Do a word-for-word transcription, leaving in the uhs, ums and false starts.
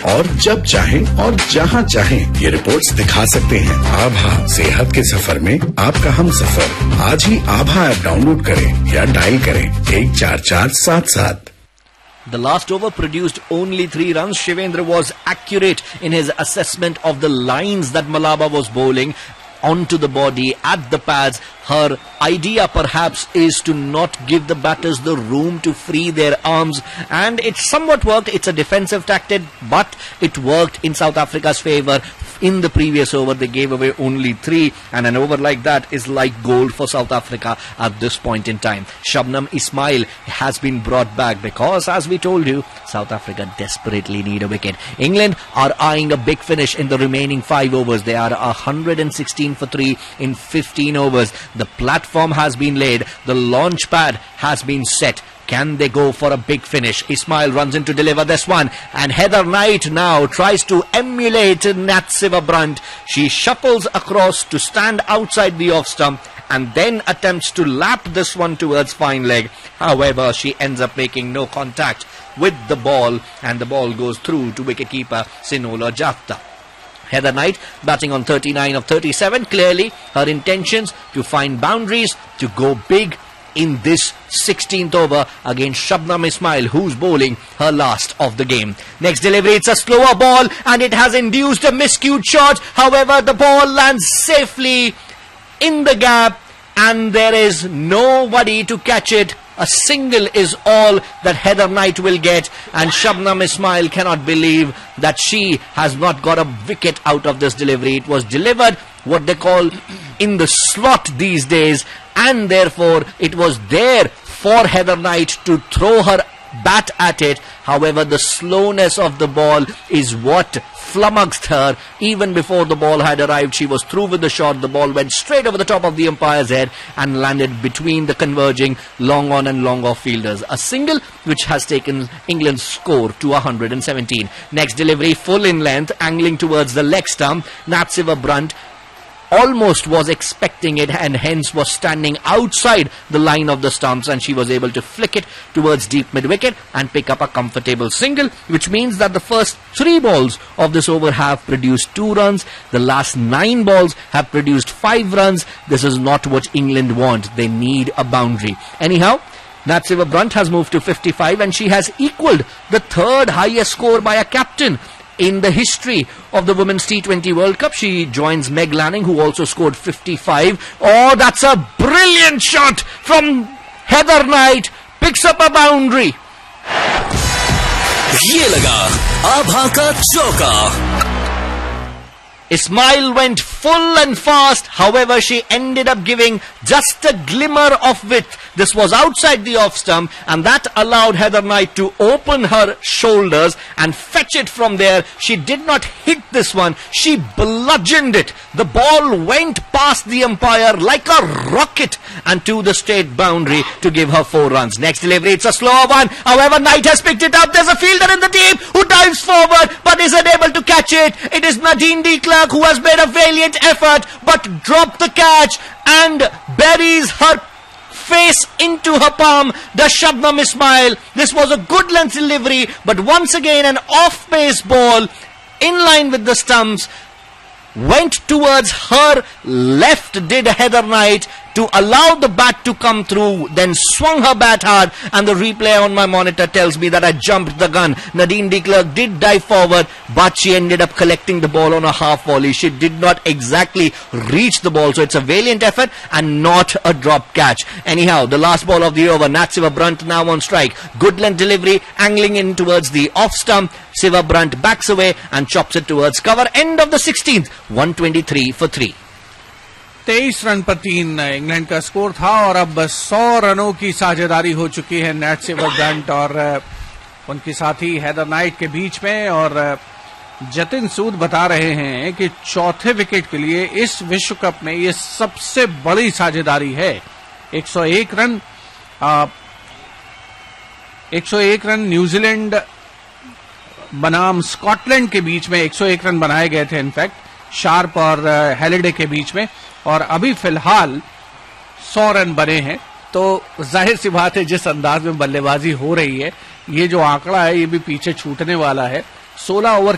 और जब चाहें और जहां चाहें ये रिपोर्ट्स दिखा सकते हैं। आभा, सेहत के सफर में आपका हम सफर। आज ही आभा ऐप डाउनलोड करें या डायल करें एक चार चार सात सात। The last over produced only three runs. Shivendra was accurate in his assessment of the lines that Malaba was bowling onto the body, at the pads. Her idea perhaps is to not give the batters the room to free their arms, and it somewhat worked. It's a defensive tactic, but it worked in South Africa's favour. In the previous over, they gave away only three, and an over like that is like gold for South Africa at this point in time. Shabnam Ismail has been brought back because, as we told you, South Africa desperately need a wicket. England are eyeing a big finish in the remaining five overs. They are one hundred sixteen for three in fifteen overs. The platform has been laid. The launch pad has been set. Can they go for a big finish? Ismail runs in to deliver this one, and Heather Knight now tries to emulate Natsiva Brunt. She shuffles across to stand outside the off stump and then attempts to lap this one towards fine leg. However, she ends up making no contact with the ball, and the ball goes through to wicketkeeper Sinola Jafta. Heather Knight batting on thirty-nine of thirty-seven. Clearly, her intentions to find boundaries, to go big in this sixteenth over against Shabnam Ismail, who's bowling her last of the game. Next delivery, it's a slower ball and it has induced a miscued shot. However, the ball lands safely in the gap and there is nobody to catch it. A single is all that Heather Knight will get, and Shabnam Ismail cannot believe that she has not got a wicket out of this delivery. It was delivered what they call in the slot these days, and therefore it was there for Heather Knight to throw her bat at it. However, the slowness of the ball is what flummoxed her. Even before the ball had arrived, she was through with the shot. The ball went straight over the top of the umpire's head and landed between the converging long on and long off fielders. A single which has taken England's score to one hundred seventeen. Next delivery, full in length, angling towards the leg stump. Natsiva Brunt almost was expecting it and hence was standing outside the line of the stumps, and she was able to flick it towards deep mid-wicket and pick up a comfortable single, which means that the first three balls of this over have produced two runs. The last nine balls have produced five runs. This is not what England want. They need a boundary. Anyhow, Natsiva Brunt has moved to fifty-five and she has equalled the third highest score by a captain in the history of the Women's T twenty World Cup. She joins Meg Lanning, who also scored fifty-five. Oh, that's a brilliant shot from Heather Knight. Picks up a boundary. ये लगा आभा का चौका. Ismail went full and fast. However, she ended up giving just a glimmer of width. This was outside the off stump, and that allowed Heather Knight to open her shoulders and fetch it from there. She did not hit this one. She bludgeoned it. The ball went past the umpire like a rocket and to the straight boundary to give her four runs. Next delivery, it's a slower one. However, Knight has picked it up. There's a fielder in the team who dives forward but is unable to catch it. It is Nadine de Klerk who has made a valiant effort but dropped the catch and buries her face into her palm. Does Shabnam Ismail. This was a good length delivery, but once again an off-pace ball in line with the stumps went towards her left, did Heather Knight, to allow the bat to come through, then swung her bat hard, and the replay on my monitor tells me that I jumped the gun. Nadine de Klerk did dive forward, but she ended up collecting the ball on a half volley. She did not exactly reach the ball, so it's a valiant effort and not a drop catch. Anyhow, the last ball of the over, Natsiva Brunt now on strike. Good length delivery, angling in towards the off stump. Siva Brunt backs away and chops it towards cover. End of the sixteenth, one twenty-three for three. तेईस run पर तीन England का score था और अब सौ रनों की साझेदारी हो चुकी है नैट्सिवा ब्रंट और उनकी साथी हेदर नाइट के बीच में। और जतिन सूद बता रहे हैं कि चौथे विकेट के लिए इस विश्व कप में ये सबसे बड़ी साझेदारी है। एक सौ एक रन एक सौ एक रन न्यूजीलैंड बनाम स्कॉटलैंड के बीच में एक सौ एक रन बनाए गए थे, इनफैक्ट शार्प और हैलिडे के बीच में, और अभी फिलहाल सौ रन बने हैं। तो जाहिर सी बात है जिस अंदाज में बल्लेबाजी हो रही है, ये जो आंकड़ा है ये भी पीछे छूटने वाला है। सोलह ओवर